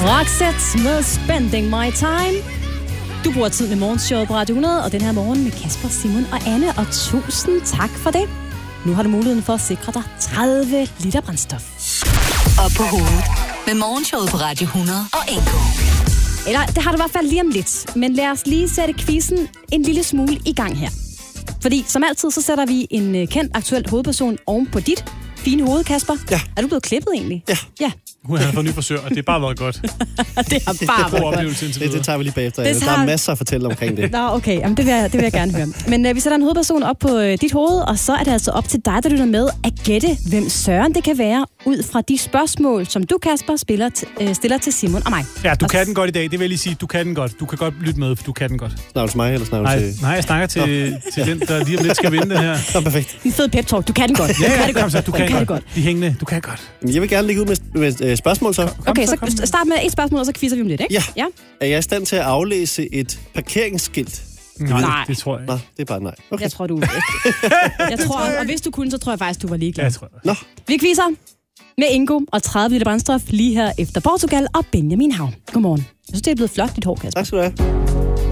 Roxette med Spending My Time. Du bruger tid med morgenshowet på Radio 100, og den her morgen med Kasper, Simon og Anne, og tusind tak for det. Nu har du muligheden for at sikre dig 30 liter brændstof. Op på hovedet med morgenshowet på Radio 100 og Enko. Eller det har du i hvert fald lige om lidt, men lad os lige sætte quizzen en lille smule i gang her. Fordi som altid, så sætter vi en kendt aktuel hovedperson oven på dit fine hoved, Kasper. Ja. Er du blevet klippet egentlig? Ja. Hun har fået ny frisør, og det er bare været godt. Det har bare været godt. Oplevelse indtil videre. Det tager vi lige bagefter. Der er masser at fortælle omkring det. Nå, okay. Jamen, det vil jeg gerne høre. Men vi sætter en hovedperson op på dit hoved, og så er det altså op til dig, der lytter med, at gætte, hvem søren det kan være, ud fra de spørgsmål, som du, Kasper, stiller til Simon og mig. Ja, du kan den godt i dag. Det vil jeg lige sige. Du kan den godt. Du kan godt lytte med, for du kan den godt. Snakker du til mig, eller snakker du til... Nej, jeg snakker til den, der lige om lidt skal vinde den her. Nå, perfekt. En fed pep-talk. Du kan den godt. Du kan det godt. De hængende. Du kan godt. Jeg vil gerne lægge ud med spørgsmål, så. Okay, så start med et spørgsmål, og så quizzer vi om lidt, ikke? Ja. Er jeg i stand til at aflæse et parkeringsskilt? Nej, det tror jeg ikke. Nå, det er bare nej. Okay. Jeg tror, du... og hvis du kunne, så tror jeg faktisk, du var ligeglad. Ja, jeg tror jeg. Nå. Vi quizzer med Ingo og 30 liter brændstof lige her efter Portugal og Benjamin Havn. Godmorgen. Jeg synes, det er blevet flot, dit hår, Kasper. Tak skal du have.